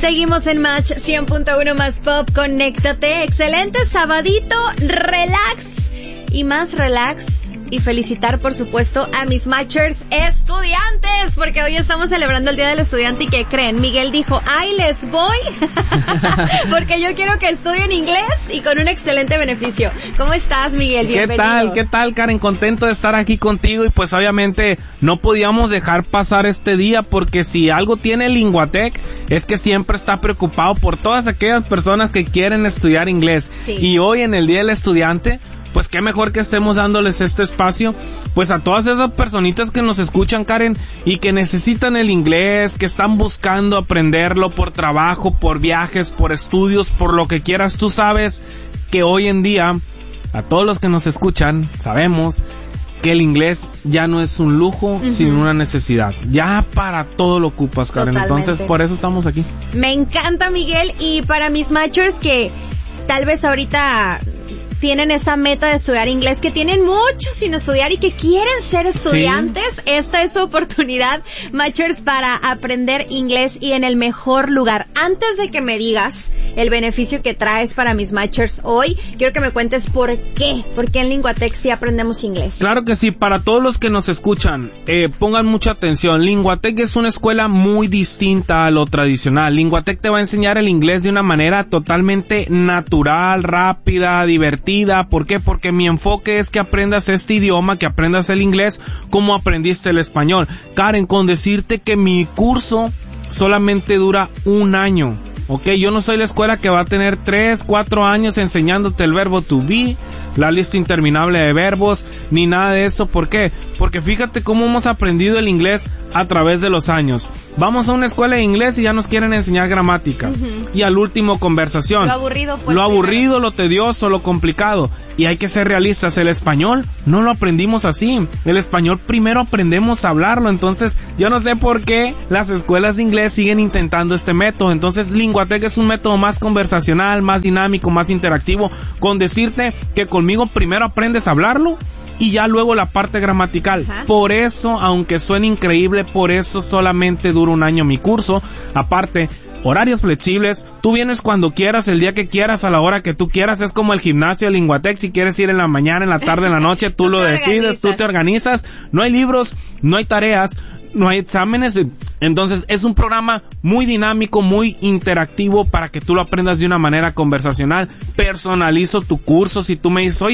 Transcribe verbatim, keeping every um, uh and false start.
Seguimos en Match cien punto uno más Pop, conéctate. Excelente sabadito, relax y más relax. Y felicitar, por supuesto, a mis Matchers estudiantes, porque hoy estamos celebrando el Día del Estudiante. ¿Y qué creen? Miguel dijo, ¡ay, les voy! Porque yo quiero que estudien inglés y con un excelente beneficio. ¿Cómo estás, Miguel? Bienvenido. ¿Qué tal? ¿Qué tal, Karen? Contento de estar aquí contigo y pues obviamente no podíamos dejar pasar este día, porque si algo tiene Linguatec es que siempre está preocupado por todas aquellas personas que quieren estudiar inglés. Sí. Y hoy en el Día del Estudiante, pues qué mejor que estemos dándoles este espacio, pues a todas esas personitas que nos escuchan, Karen, y que necesitan el inglés, que están buscando aprenderlo por trabajo, por viajes, por estudios, por lo que quieras. Tú sabes que hoy en día, a todos los que nos escuchan, sabemos que el inglés ya no es un lujo, uh-huh, sino una necesidad. Ya para todo lo ocupas, Karen. Totalmente. Entonces, por eso estamos aquí. Me encanta, Miguel, y para mis Matchers que tal vez ahorita tienen esa meta de estudiar inglés, que tienen mucho sin estudiar y que quieren ser estudiantes, sí, esta es su oportunidad, Matchers, para aprender inglés y en el mejor lugar. Antes de que me digas el beneficio que traes para mis Matchers hoy, quiero que me cuentes por qué, por qué en Linguatec sí aprendemos inglés. Claro que sí, para todos los que nos escuchan, eh, pongan mucha atención. Linguatec es una escuela muy distinta a lo tradicional. Linguatec te va a enseñar el inglés de una manera totalmente natural, rápida, divertida. ¿Por qué? Porque mi enfoque es que aprendas este idioma, que aprendas el inglés como aprendiste el español. Karen, con decirte que mi curso solamente dura un año, ¿ok? Yo no soy la escuela que va a tener tres, cuatro años enseñándote el verbo to be, la lista interminable de verbos, ni nada de eso. ¿Por qué? Porque fíjate cómo hemos aprendido el inglés a través de los años. Vamos a una escuela de inglés y ya nos quieren enseñar gramática. Uh-huh. Y al último, conversación. Lo aburrido, pues. Lo aburrido, lo tedioso, lo complicado. Y hay que ser realistas. El español no lo aprendimos así. El español primero aprendemos a hablarlo. Entonces, yo no sé por qué las escuelas de inglés siguen intentando este método. Entonces, Linguatec es un método más conversacional, más dinámico, más interactivo. Con decirte que conmigo primero aprendes a hablarlo y ya luego la parte gramatical. Ajá. Por eso, aunque suene increíble, por eso solamente dura un año mi curso. Aparte, horarios flexibles, tú vienes cuando quieras, el día que quieras, a la hora que tú quieras. Es como el gimnasio de Linguatec, si quieres ir en la mañana, en la tarde, en la noche, tú, tú lo decides, organizas. Tú te organizas. No hay libros, no hay tareas, no hay exámenes. Entonces es un programa muy dinámico, muy interactivo para que tú lo aprendas de una manera conversacional. Personalizo tu curso. Si tú me dices, oye,